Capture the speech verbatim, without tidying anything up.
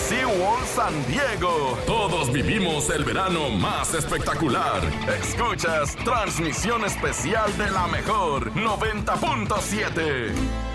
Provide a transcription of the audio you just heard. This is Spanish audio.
SeaWorld San Diego. Todos vivimos el verano más espectacular. Escuchas transmisión especial de la mejor noventa punto siete.